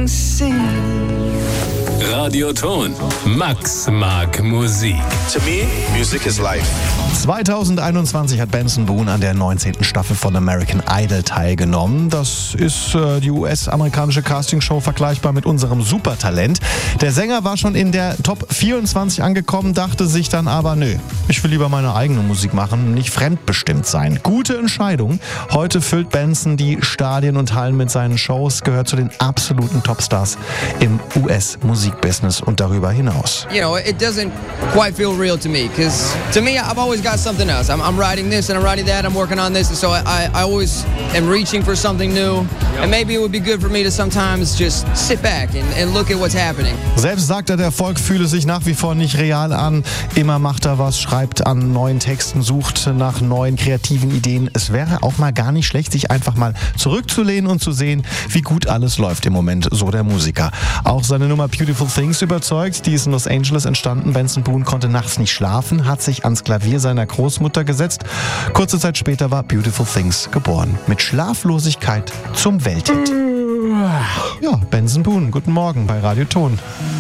can see. Radioton. Max mag Musik. To me, music is life. 2021 hat Benson Boone an der 19. Staffel von American Idol teilgenommen. Das ist die US-amerikanische Castingshow vergleichbar mit unserem Supertalent. Der Sänger war schon in der Top 24 angekommen, dachte sich dann aber, nö, ich will lieber meine eigene Musik machen, nicht fremdbestimmt sein. Gute Entscheidung. Heute füllt Benson die Stadien und Hallen mit seinen Shows, gehört zu den absoluten Topstars im US-Musikbusiness und darüber hinaus. You know, it doesn't quite feel real to me, because to me, I've always got something else. I'm writing this and I'm writing that, I'm working on this, and so I always am reaching for something new. And maybe it would be good for me to sometimes just sit back and look at what's happening. Selbst sagt er, der Erfolg fühle sich nach wie vor nicht real an. Immer macht er was, schreibt an neuen Texten, sucht nach neuen kreativen Ideen. Es wäre auch mal gar nicht schlecht, sich einfach mal zurückzulehnen und zu sehen, wie gut alles läuft im Moment, so der Musiker. Auch seine Nummer Beautiful Things überzeugt. Die ist in Los Angeles entstanden. Benson Boone konnte nachts nicht schlafen, hat sich ans Klavier seiner Großmutter gesetzt. Kurze Zeit später war Beautiful Things geboren. Mit Schlaflosigkeit zum Welthit. Ja, Benson Boone, guten Morgen bei Radio Ton.